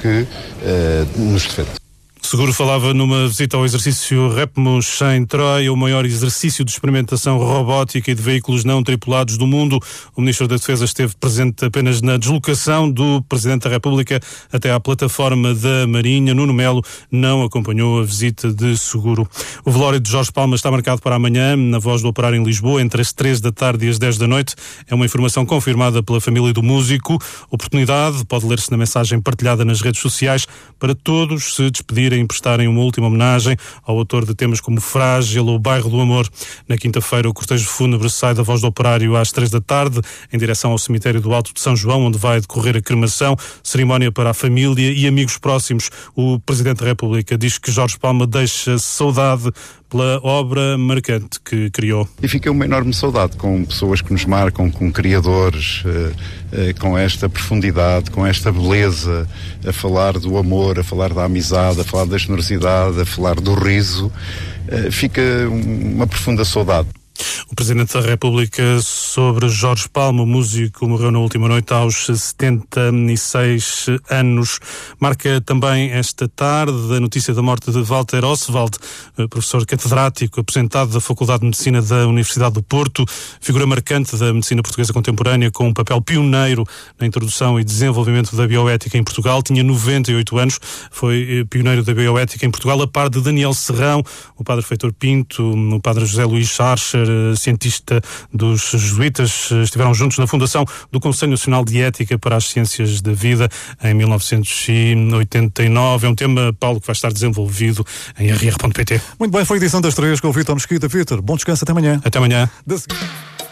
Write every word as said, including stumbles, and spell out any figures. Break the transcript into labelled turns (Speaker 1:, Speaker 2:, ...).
Speaker 1: que uh, nos defende.
Speaker 2: Seguro falava numa visita ao exercício Repmos em Troia, o maior exercício de experimentação robótica e de veículos não tripulados do mundo. O Ministro da Defesa esteve presente apenas na deslocação do Presidente da República até à plataforma da Marinha. Nuno Melo não acompanhou a visita de Seguro. O velório de Jorge Palma está marcado para amanhã, na Voz do Operário em Lisboa, entre as três da tarde e as dez da noite. É uma informação confirmada pela família do músico. Oportunidade pode ler-se na mensagem partilhada nas redes sociais para todos se despedirem e prestarem uma última homenagem ao autor de temas como Frágil ou Bairro do Amor. Na quinta-feira, o cortejo fúnebre sai da Voz do Operário às três da tarde, em direção ao cemitério do Alto de São João, onde vai decorrer a cremação, cerimónia para a família e amigos próximos. O Presidente da República diz que Jorge Palma deixa saudade pela obra marcante que criou.
Speaker 1: E fica uma enorme saudade com pessoas que nos marcam, com criadores, eh, eh, com esta profundidade, com esta beleza, a falar do amor, a falar da amizade, a falar da generosidade, a falar do riso. Eh, fica uma profunda saudade.
Speaker 2: O Presidente da República sobre Jorge Palma, o músico, morreu na última noite aos setenta e seis anos. Marca também esta tarde a notícia da morte de Walter Oswald, professor catedrático, aposentado da Faculdade de Medicina da Universidade do Porto, figura marcante da medicina portuguesa contemporânea, com um papel pioneiro na introdução e desenvolvimento da bioética em Portugal. Tinha noventa e oito anos, foi pioneiro da bioética em Portugal, a par de Daniel Serrão, o padre Feitor Pinto, o padre José Luís Archer, cientista dos jesuítas. Estiveram juntos na fundação do Conselho Nacional de Ética para as Ciências da Vida em mil novecentos e oitenta e nove. É um tema, Paulo, que vai estar desenvolvido em r r ponto p t.
Speaker 3: Muito bem, foi a edição das três com o Vítor Mesquita. Vítor, bom descanso, até amanhã.
Speaker 2: Até amanhã.
Speaker 3: Da...